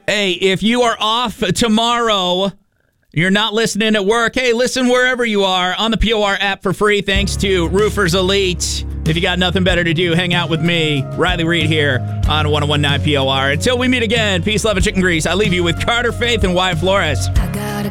Hey, if you are off tomorrow, you're not listening at work, hey, listen wherever you are on the POR app for free thanks to Roofers Elite. If you got nothing better to do, hang out with me, Riley Reed, here on 101.9 POR. Until we meet again, peace, love, and chicken grease. I leave you with Carter Faith and Wyatt Flores.